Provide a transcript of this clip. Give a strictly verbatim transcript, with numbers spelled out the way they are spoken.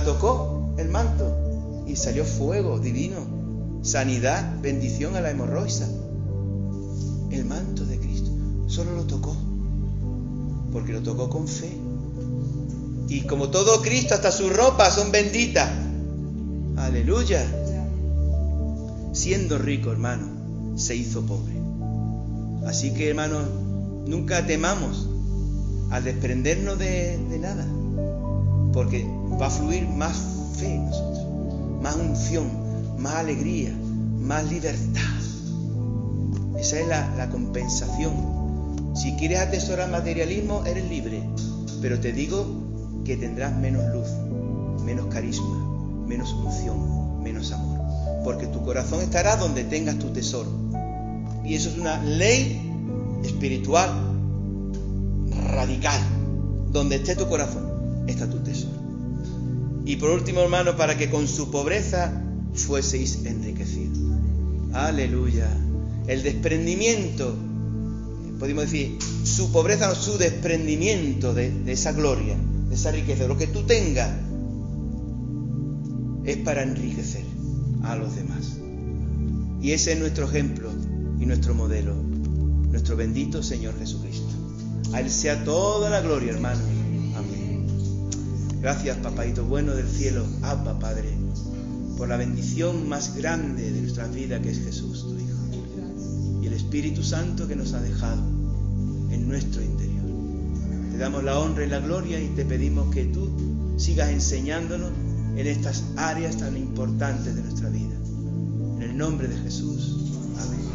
tocó el manto y salió fuego divino, sanidad, bendición a la hemorroisa. El manto de Cristo solo lo tocó porque lo tocó con fe. Y como todo Cristo, hasta sus ropas son benditas. Aleluya. Siendo rico, hermano, se hizo pobre. Así que, hermanos, nunca temamos al desprendernos de, de nada, porque va a fluir más fe en nosotros, más unción, más alegría, más libertad. Esa es la, la compensación. Si quieres atesorar materialismo, eres libre, pero te digo que tendrás menos luz, menos carisma, menos unción, menos amor, porque tu corazón estará donde tengas tu tesoro. Y eso es una ley espiritual radical. Donde esté tu corazón, está tu tesoro. Y por último, hermano, para que con su pobreza fueseis enriquecidos. Aleluya. El desprendimiento, podemos decir, su pobreza, no, su desprendimiento de, de esa gloria, de esa riqueza, de lo que tú tengas, es para enriquecer a los demás. Y ese es nuestro ejemplo y nuestro modelo, nuestro bendito Señor Jesucristo. A Él sea toda la gloria, hermano. Amén. Gracias, papaito bueno del cielo, Abba, Padre, por la bendición más grande de nuestra vida, que es Jesús, tu Hijo, y el Espíritu Santo que nos ha dejado en nuestro interior. Te damos la honra y la gloria y te pedimos que tú sigas enseñándonos en estas áreas tan importantes de nuestra vida. En el nombre de Jesús. Amén.